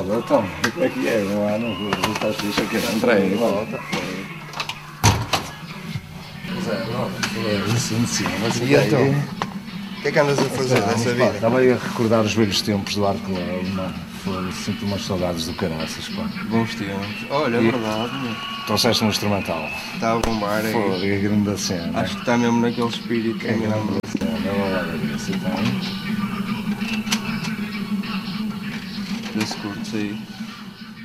Foda, então, como é que é? Não há, não estás fixe aqui, entrei, volta. Sim, sim, mas E então? O que é que andas a fazer dessa vida? Estava aí a recordar os velhos tempos do Arte Club, mano. Sinto umas saudades do caraças, pá. Bons tempos. Olha, é verdade, meu. Trouxeste um instrumental. Está a bombar aí. Foda, que grande cena. Acho que está mesmo naquele espírito Que é mesmo. grande cena, olha isso, então. Desse curto aí.